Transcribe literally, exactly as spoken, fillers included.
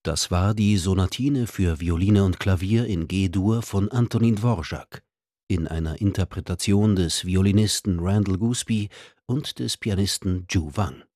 Das war die Sonatine für Violine und Klavier in G-Dur von Antonín Dvořák in einer Interpretation des Violinisten Randall Goodspeed und des Pianisten Zhu Wang.